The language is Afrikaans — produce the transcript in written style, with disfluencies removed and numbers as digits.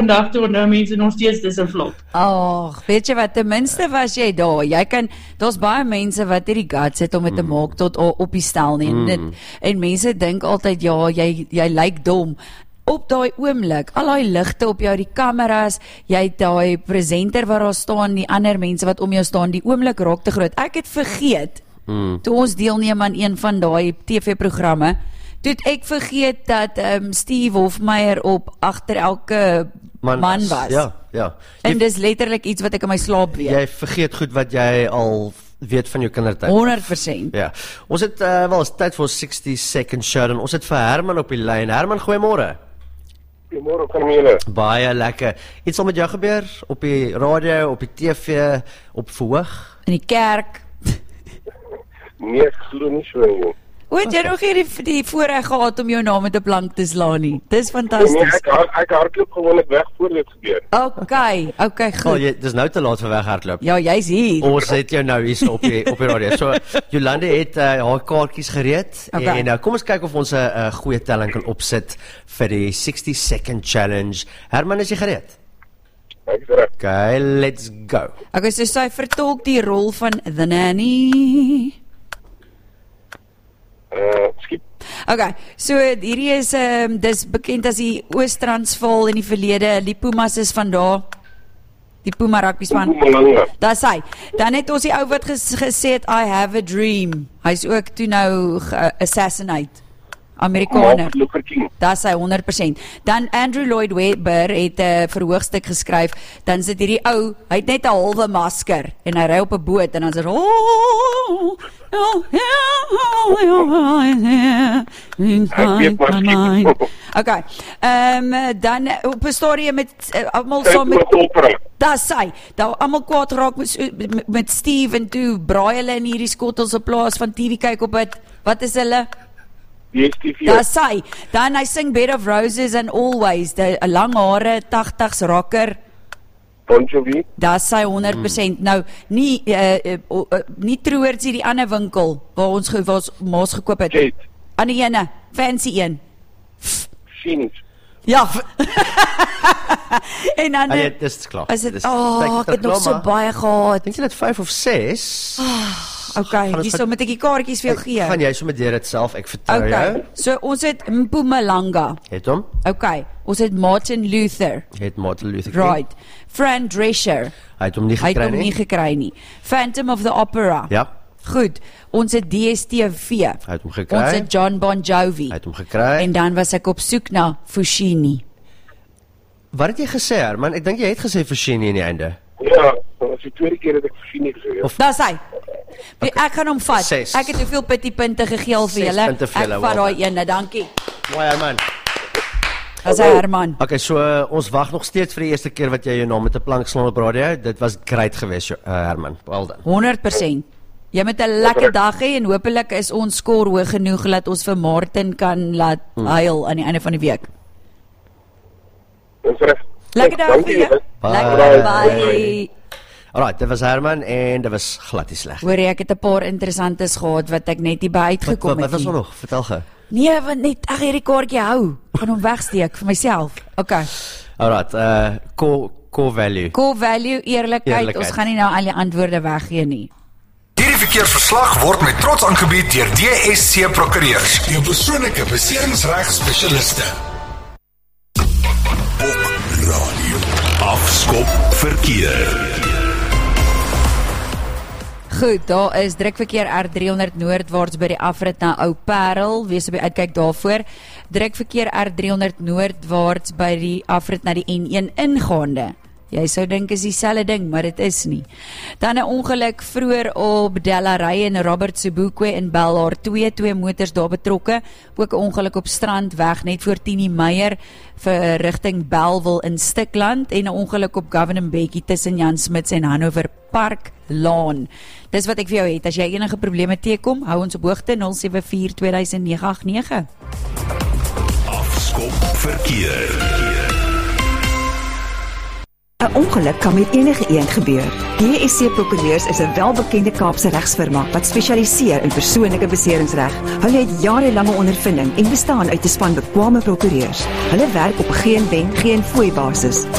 vandag toe onthou mense nog steeds dis 'n vlot. Ag, weet jy wat, ten minste was jy daar. Daar's baie mense wat hierdie guts het om dit te maak tot op die stel nie. En mense dink altyd ja, jy lyk dom. Op daai oomblik, al daai ligte op jou, die kameras, jy het daai presenter waar daar staan, die ander mense wat om jou staan, die oomblik raak te groot. Ek het vergeet, toe ons deelneem aan een van daai TV-programme, toe het ek vergeet dat Steve Hofmeyer op agter elke man was. Ja. En dis letterlik iets wat ek in my slaap weet. Jy vergeet goed wat jy al weet van jou kindertyd. 100%. Ja. Ons het is tyd vir 60 Second Show. Ons het vir Herman op die lyn. Herman, goeiemôre. Goeiemôre, kan julle? Baie lekker. Iets al met jou gebeur op die radio, op die TV, op verhoog? In die kerk. Nee, ek glo nie so nie. Hoe het jy nog die voorreg gehad om jou naam met 'n plank te slaan nie? Dis fantasties. Nee, ek hardloop gewoonlik weg voor dit gebeur. Okay, goed. Dis nou te laat vir weghardloop. Ja, jy's hier. Ons het jou nou hier op die radio. So, Jolande het haar kaartjies gereed. Okay. En kom ons kyk of ons 'n goeie telling kan opsit vir die 60 Second Challenge. Herman, is jy gereed? Ek is reg. Okay, let's go. Okay, so sy vertolk die rol van The Nanny. Skip. Okay, so hierdie is dis bekend as die Oos-Transvaal in die verlede. Die Pumas is van daar. Die Puma rugby span. Dis hy. Dan het ons die ou wat gesê het I have a dream. Hy's ook toe nou assassinate. Amerikaner. Dis hy 100%. Dan Andrew Lloyd Webber het 'n verhoogstuk geskryf. Dan sit hierdie ou, hy het net 'n halwe masker en hy ry op 'n boot en dan sê okay. Dan op 'n storie met almal saam met dis hy. Daar almal kwaad raak met Steve en toe braai hulle in hierdie skottels op plaas van TV kyk op dit. Wat is hulle? Dis hy. Dan hy sing Bed of Roses and Always, 'n lang hare 80s rocker. Bon Jovi. Dis hy 100%. Nou nie Troerts hier die ander winkel waar ons maas gekoop het. Kate. Aan die ene, fancy een. Phoenix. Ja. En dan dis klaar. Is dit ek het nog so baie gehad. Dink jy dit 5 of 6? Okay, hierso moet ek die kaartjies vir jou gee. Gaan jy sommer deur dit self, ek vertrou jou. So ons het Mpumalanga. Het hom? Okay, ons het Martin Luther. Het Martin Luther. Right. Fran Drescher. Hy het hom nie gekry nie. Phantom of the Opera. Ja. Goed, ons het DStv. Hy het hom gekry. Ons het John Bon Jovi. Hy het hom gekry. En dan was ek op soek na Fushini. Wat het jy gesê, Herman? Ek dink jy het gesê Fushini in die einde. Ja, dat was die tweede keer dat ek Fushini gesê het. Dis hy. Ek gaan hom vat. 6. Ek het hoeveel punte gegee vir julle. Ek vat daai ene, dankie. Mooi, Herman. Dis Herman. Okay, so ons wag nog steeds vir die eerste keer wat jy jou naam met 'n plank slaan op radio. Dit was great geweest, Herman. Well done. 100%. Jy met 'n lekker dag hê en hopelik is ons skor hoog genoeg dat ons vir Martin kan laat huil aan die einde van die week. Lekker dag vir jou. Bye. Alright, dit was Herman en dit was glad nie sleg. Hoor jy, ek het 'n paar interessantes gehad wat ek net nie by uitgekom het nie. Wat was er nog? Vertel gou. Nee, want net ek hierdie kaartjie hou. Gaan hom wegsteek vir myself. Okay. Alright, core value. Core value, eerlikheid. Ons gaan nie nou al die antwoorde weggee nie. Hierdie verkeersverslag word met trots aangebied deur DSC Prokureurs, jou persoonlike beseringsregspesialiste. Op radio. Afskop verkeer. Goed, daar is drukverkeer R300 noordwaarts by die afrit na Ou Parel. Wees op die uitkyk daarvoor. Drukverkeer R300 noordwaarts by die afrit na die N1 ingaande. Jy sou dink is dieselfde ding, maar dit is nie. Dan 'n ongeluk vroeër op Delarey en Robert Sobukwe in Belhar. Twee motors daar betrokke. Ook 'n ongeluk op Strandweg net voor Tini Meyer vir rigting Bellville in Stikland en 'n ongeluk op Governor Bekkie tussen Jan Smuts en Hanover Park Laan. Dis wat ek vir jou het. As jy enige probleme teekom, hou ons op hoogte 074 200989. Afskop verkeer. 'n 'n ongeluk kan met enige een gebeur. DSC Prokureurs is 'n welbekende Kaapse regsfirma wat spesialiseer in persoonlike beseringsreg. Hulle het jarelange ondervinding en bestaan uit 'n span bekwame prokureurs. Hulle werk op geen wen, geen fooi basis.